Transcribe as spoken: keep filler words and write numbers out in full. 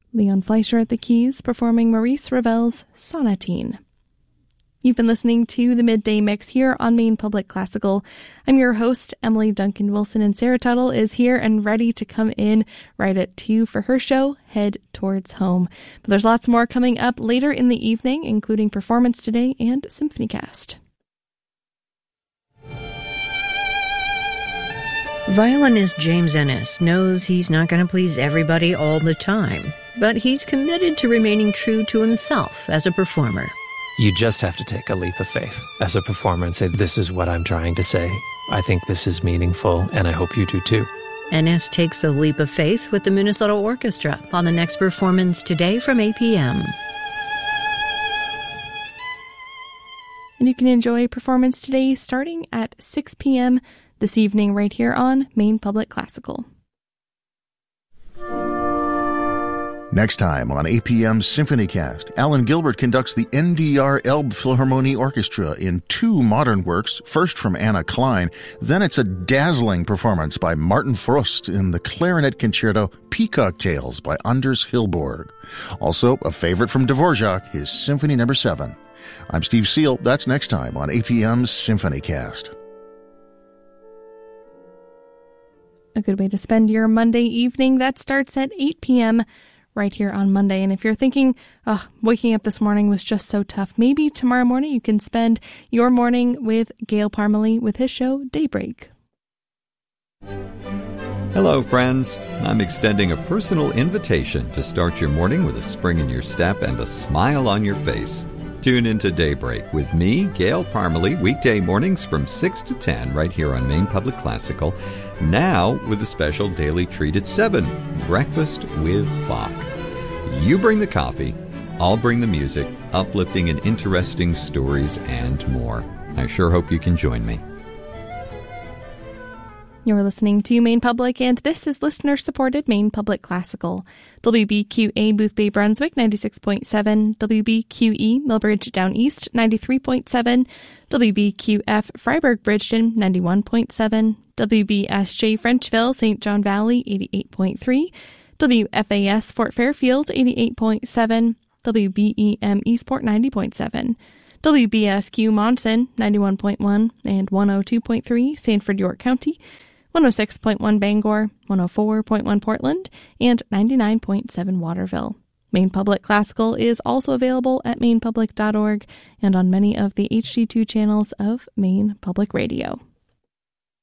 Leon Fleischer at the keys, performing Maurice Ravel's Sonatine. You've been listening to the Midday Mix here on Maine Public Classical. I'm your host, Emily Duncan Wilson, and Sarah Tuttle is here and ready to come in right at two for her show, Head Towards Home. But there's lots more coming up later in the evening, including Performance Today and SymphonyCast. Violinist James Ennis knows he's not going to please everybody all the time, but he's committed to remaining true to himself as a performer. You just have to take a leap of faith as a performer and say, this is what I'm trying to say. I think this is meaningful, and I hope you do too. Ennis takes a leap of faith with the Minnesota Orchestra on the next Performance Today from eight p.m. And you can enjoy Performance Today starting at six p.m. this evening right here on Maine Public Classical. Next time on eight p.m. SymphonyCast, Alan Gilbert conducts the N D R Elb Philharmonie Orchestra in two modern works, first from Anna Klein, then it's a dazzling performance by Martin Frost in the clarinet concerto Peacock Tales by Anders Hilborg. Also, a favorite from Dvorak, his Symphony Number seven. I'm Steve Seal. That's next time on eight p.m. SymphonyCast. A good way to spend your Monday evening. That starts at eight p.m. right here on Monday. And if you're thinking, oh, waking up this morning was just so tough, maybe tomorrow morning you can spend your morning with Gail Parmalee with his show Daybreak. Hello, friends. I'm extending a personal invitation to start your morning with a spring in your step and a smile on your face. Tune into Daybreak with me, Gail Parmalee, weekday mornings from six to ten right here on Maine Public Classical. Now with a special daily treat at seven, Breakfast with Bach. You bring the coffee, I'll bring the music, uplifting and interesting stories and more. I sure hope you can join me. You're listening to Maine Public, and this is listener-supported Maine Public Classical. W B Q A Boothbay Brunswick, ninety-six point seven. W B Q E Millbridge Down East, ninety-three point seven. W B Q F Freiburg Bridgeton, ninety-one point seven. W B S J Frenchville, Saint John Valley, eighty-eight point three. W F A S Fort Fairfield, eighty-eight point seven. W B E M Eastport, ninety point seven. W B S Q Monson, ninety-one point one and one oh two point three, Sanford, York County, one oh six point one Bangor, one oh four point one Portland, and ninety-nine point seven Waterville. Maine Public Classical is also available at maine public dot org and on many of the H D two channels of Maine Public Radio.